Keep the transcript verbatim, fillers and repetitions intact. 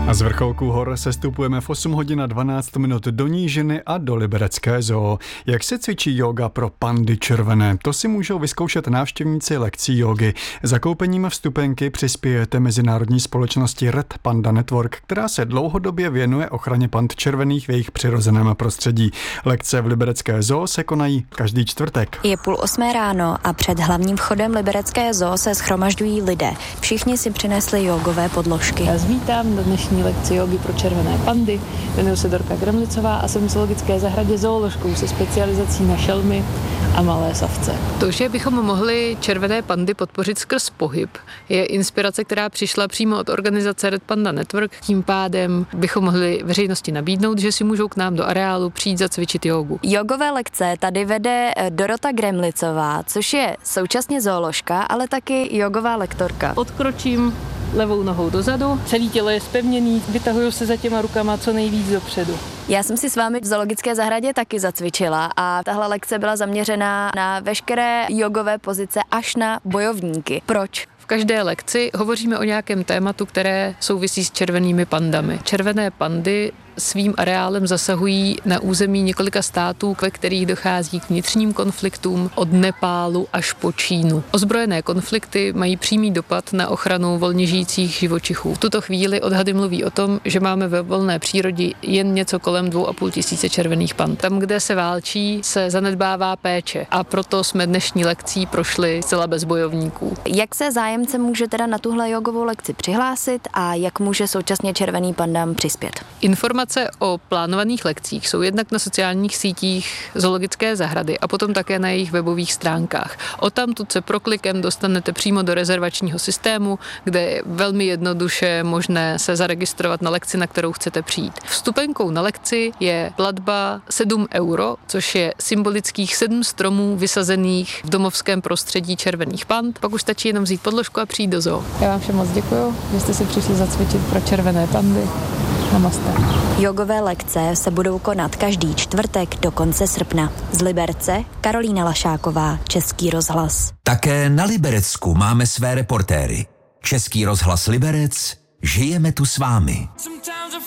A z vrcholku hor sestupujeme v osm hodin a dvanáct minut do Nížiny a do Liberecké zoo. Jak se cvičí jóga pro pandy červené? To si můžou vyzkoušet návštěvníci lekcí jógy. Zakoupením vstupenky přispějete mezinárodní společnosti Red Panda Network, která se dlouhodobě věnuje ochraně pand červených v jejich přirozeném prostředí. Lekce v Liberecké zoo se konají každý čtvrtek. Je půl osmé ráno a před hlavním vchodem Liberecké zoo se shromažďují lidé. Všichni si přinesli jogové podložky. Já vítám na dnešní lekci jogy pro červené pandy. Jmenuji se Dorka Gremlicová a jsem v zoologické zahradě zooložkou se specializací na šelmy a malé savce. To, že bychom mohli červené pandy podpořit skrz pohyb, je inspirace, která přišla přímo od organizace Red Panda Network. Tím pádem bychom mohli veřejnosti nabídnout, že si můžou k nám do areálu přijít zacvičit jogu. Jogové lekce tady vede Dorota Gremlicová, což je současně zooložka, ale taky jogová lektorka. Odkročím levou nohou dozadu, celé tělo je zpevněný, vytahuju se za těma rukama co nejvíc dopředu. Já jsem si s vámi v zoologické zahradě taky zacvičila a tahle lekce byla zaměřená na veškeré jogové pozice až na bojovníky. Proč? V každé lekci hovoříme o nějakém tématu, které souvisí s červenými pandami. Červené pandy svým areálem zasahují na území několika států, ve kterých dochází k vnitřním konfliktům od Nepálu až po Čínu. Ozbrojené konflikty mají přímý dopad na ochranu volně žijících živočichů. V tuto chvíli odhady mluví o tom, že máme ve volné přírodě jen něco kolem dvou a půl tisíce červených pand. Tam, kde se válčí, se zanedbává péče a proto jsme dnešní lekcí prošli zcela bez bojovníků. Jak se zájemce může teda na tuhle jogovou lekci přihlásit a jak může současně červeným pandám přispět? Informace o plánovaných lekcích jsou jednak na sociálních sítích zoologické zahrady a potom také na jejich webových stránkách. Odtamtud se proklikem dostanete přímo do rezervačního systému, kde je velmi jednoduše možné se zaregistrovat na lekci, na kterou chcete přijít. Vstupenkou na lekci je platba sedm euro, což je symbolických sedm stromů vysazených v domovském prostředí červených pand. Pak už stačí jenom vzít podložku a přijít do zoo. Já vám všem moc děkuju, že jste si přišli zacvičit pro červené pandy. Namaste. Jogové lekce se budou konat každý čtvrtek do konce srpna. Z Liberce Karolína Lašáková, Český rozhlas. Také na Liberecku máme své reportéry. Český rozhlas Liberec, žijeme tu s vámi.